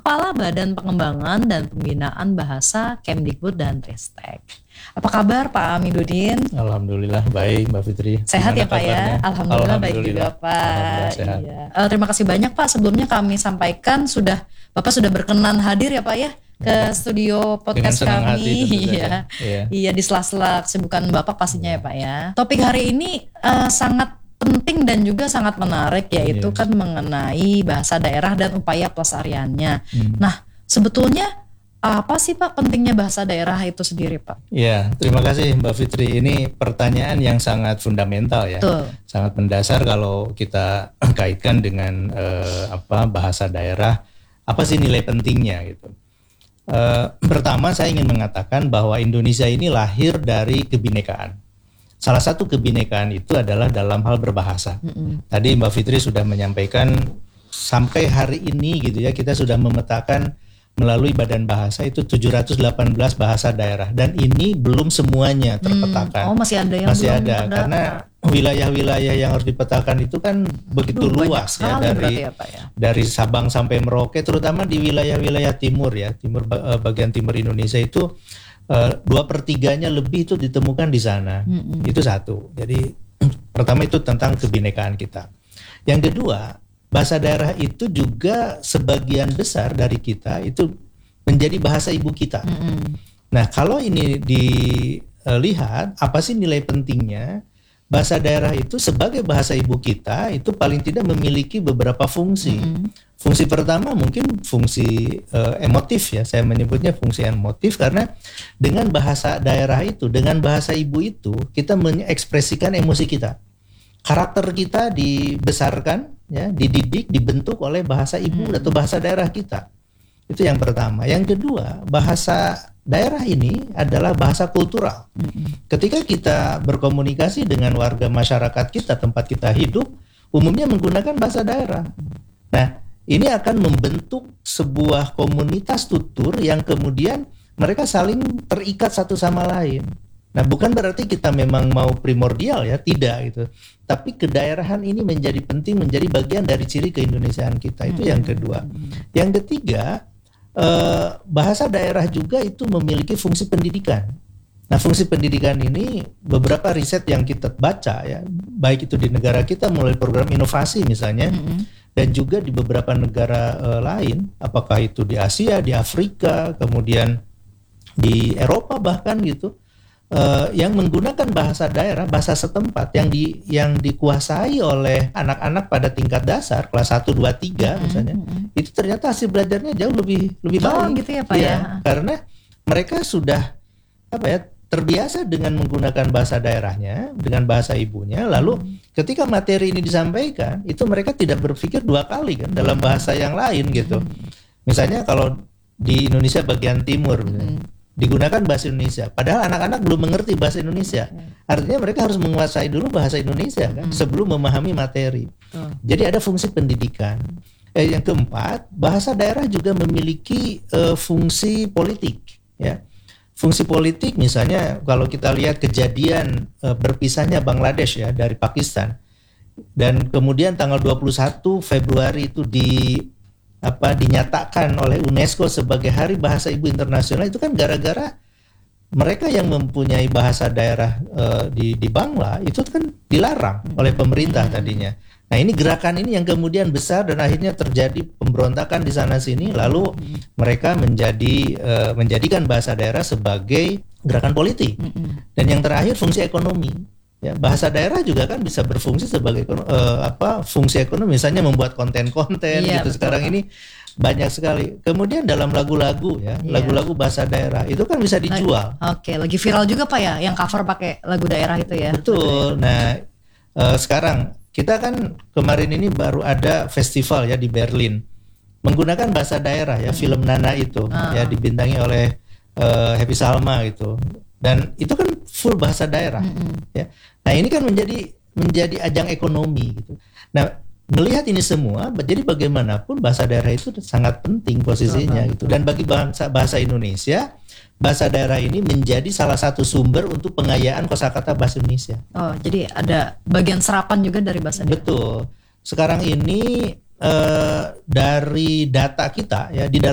Kepala Badan Pengembangan dan Pembinaan Bahasa Kemdikbud dan Ristek. Apa kabar Pak Amiduddin? Alhamdulillah baik Mbak Fitri. Sehat ya Pak ya? Alhamdulillah baik juga Pak. Sehat. Iya. Terima kasih banyak Pak. Sebelumnya kami sampaikan Bapak sudah berkenan hadir ya Pak ya ke studio podcast kami. Iya di sela-sela kesibukan Bapak pastinya ya Pak ya. Topik hari ini sangat penting dan juga sangat menarik, yaitu kan mengenai bahasa daerah dan upaya pelestariannya. Nah, sebetulnya apa sih Pak pentingnya bahasa daerah itu sendiri Pak? Ya, terima kasih Mbak Fitri. Ini pertanyaan yang sangat fundamental ya. Betul. Sangat mendasar kalau kita kaitkan dengan bahasa daerah. Apa sih nilai pentingnya gitu? Pertama saya ingin mengatakan bahwa Indonesia ini lahir dari kebinekaan. Salah satu kebinekaan itu adalah dalam hal berbahasa. Tadi Mbak Fitri sudah menyampaikan sampai hari ini gitu ya, kita sudah memetakan melalui Badan Bahasa itu 718 bahasa daerah, dan ini belum semuanya terpetakan. Masih ada yang masih ada karena wilayah-wilayah yang harus dipetakan itu kan begitu luas ya, dari Sabang sampai Merauke, terutama di wilayah-wilayah timur ya, bagian timur Indonesia itu 2/3 lebih itu ditemukan di sana. Itu satu. Jadi pertama itu tentang kebinekaan kita. Yang kedua, bahasa daerah itu juga sebagian besar dari kita itu menjadi bahasa ibu kita. Nah, kalau ini dilihat apa sih nilai pentingnya? Bahasa daerah itu sebagai bahasa ibu kita itu paling tidak memiliki beberapa fungsi. Fungsi pertama mungkin fungsi emotif ya, saya menyebutnya fungsi emotif karena dengan bahasa daerah itu, dengan bahasa ibu itu kita mengekspresikan emosi kita. Karakter kita dibesarkan ya, dididik, dibentuk oleh bahasa ibu atau bahasa daerah kita. Itu yang pertama. Yang kedua, bahasa daerah ini adalah bahasa kultural. Ketika kita berkomunikasi dengan warga masyarakat kita, tempat kita hidup, umumnya menggunakan bahasa daerah. Nah, ini akan membentuk sebuah komunitas tutur yang kemudian mereka saling terikat satu sama lain. Nah, bukan berarti kita memang mau primordial ya, tidak gitu. Tapi kedaerahan ini menjadi penting, menjadi bagian dari ciri keindonesiaan kita. Itu yang kedua. Yang ketiga, bahasa daerah juga itu memiliki fungsi pendidikan. Nah, fungsi pendidikan ini beberapa riset yang kita baca ya, baik itu di negara kita melalui program inovasi misalnya, dan juga di beberapa negara lain, apakah itu di Asia, di Afrika, kemudian di Eropa bahkan gitu, yang menggunakan bahasa daerah, bahasa setempat yang dikuasai oleh anak-anak pada tingkat dasar kelas 1, 2, 3 misalnya, itu ternyata hasil belajarnya jauh lebih baik gitu ya Pak ya. Karena mereka sudah terbiasa dengan menggunakan bahasa daerahnya, dengan bahasa ibunya, lalu ketika materi ini disampaikan, itu mereka tidak berpikir dua kali kan dalam bahasa yang lain gitu. Misalnya kalau di Indonesia bagian timur digunakan bahasa Indonesia, padahal anak-anak belum mengerti bahasa Indonesia. Artinya mereka harus menguasai dulu bahasa Indonesia kan, sebelum memahami materi. Jadi ada fungsi pendidikan. Yang keempat, bahasa daerah juga memiliki fungsi politik ya. Fungsi politik misalnya kalau kita lihat kejadian berpisahnya Bangladesh ya dari Pakistan, dan kemudian tanggal 21 Februari itu dinyatakan oleh UNESCO sebagai Hari Bahasa Ibu Internasional, itu kan gara-gara mereka yang mempunyai bahasa daerah di Bangla itu kan dilarang oleh pemerintah tadinya. Nah, ini gerakan ini yang kemudian besar dan akhirnya terjadi pemberontakan di sana sini, lalu mereka menjadikan bahasa daerah sebagai gerakan politik. Dan yang terakhir fungsi ekonomi. Ya, bahasa daerah juga kan bisa berfungsi sebagai fungsi ekonomi, misalnya membuat konten-konten gitu. Sekarang ini banyak sekali. Kemudian dalam lagu-lagu ya, lagu-lagu bahasa daerah itu kan bisa dijual. Lagi viral juga Pak ya, yang cover pakai lagu daerah itu ya. Betul. Nah, sekarang kita kan kemarin ini baru ada festival ya di Berlin menggunakan bahasa daerah ya, film Nana itu ya dibintangi oleh Happy Salma gitu. Dan itu kan full bahasa daerah ya. Nah, ini kan menjadi ajang ekonomi gitu. Nah, melihat ini semua, jadi bagaimanapun bahasa daerah itu sangat penting posisinya gitu. Dan bagi bahasa Indonesia, bahasa daerah ini menjadi salah satu sumber untuk pengayaan kosakata bahasa Indonesia. Oh, jadi ada bagian serapan juga dari bahasa daerah. Betul. Sekarang ini dari data kita ya, di